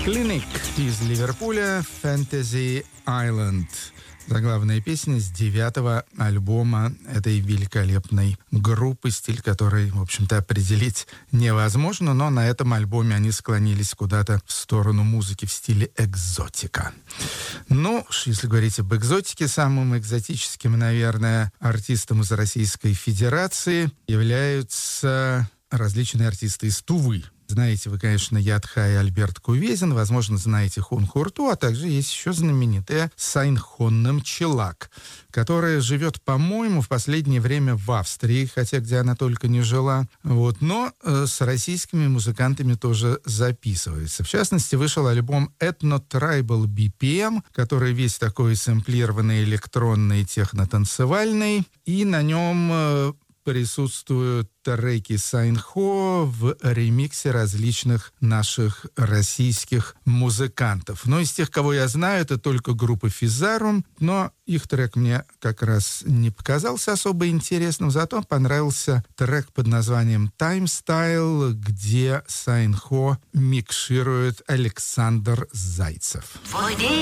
Clinic из Ливерпуля, Fantasy Island. Заглавная песня с 9-го альбома этой великолепной группы, стиль которой, в общем-то, определить невозможно, но на этом альбоме они склонились куда-то в сторону музыки в стиле экзотика. Ну, если говорить об экзотике, самым экзотическим, наверное, артистом из Российской Федерации являются различные артисты из Тувы. Знаете вы, конечно, Ядха и Альберт Кувезин, возможно, знаете Хун Хурту, а также есть еще знаменитая Сайнхонным Челак, которая живет, по-моему, в последнее время в Австрии, хотя где она только не жила, но с российскими музыкантами тоже записывается. В частности, вышел альбом Ethno Tribal BPM, который весь такой сэмплированный, электронный, техно-танцевальный, и на нем присутствуют треки Сайнхо в ремиксе различных наших российских музыкантов. Но из тех, кого я знаю, это только группа Физарум, но их трек мне как раз не показался особо интересным, зато понравился трек под названием Time Style, где Сайнхо микширует Александр Зайцев.